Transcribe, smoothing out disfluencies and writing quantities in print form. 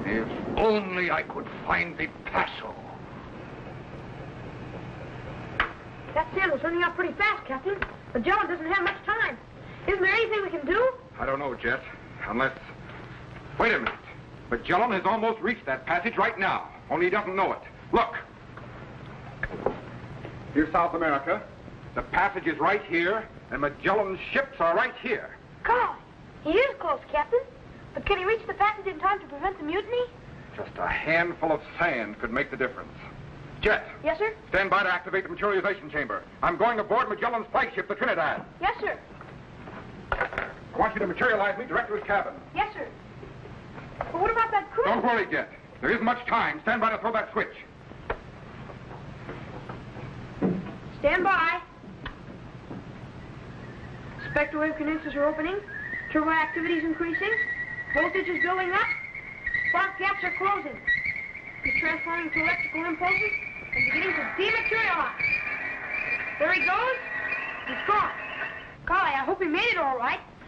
If only I could find the Paso. That sandal's running out pretty fast, Captain. Magellan doesn't have much time. Isn't there anything we can do? I don't know, Jet. Unless... Wait a minute. Magellan has almost reached that passage right now. Only he doesn't know it. Look. Here's South America. The passage is right here, and Magellan's ships are right here. God, he is close, Captain. But can he reach the passage in time to prevent the mutiny? Just a handful of sand could make the difference. Jet. Yes, sir? Stand by to activate the materialization chamber. I'm going aboard Magellan's flagship, the Trinidad. Yes, sir. I want you to materialize me direct to his cabin. Yes, sir. But what about that crew? Don't worry, Jet. There isn't much time. Stand by to throw that switch. Stand by. Spectre wave condensers are opening. Turbo activity is increasing. Voltage is building up. Spark gaps are closing. He's transforming to electrical impulses and beginning to dematerialize. There he goes. He's gone. Golly, I hope he made it all right.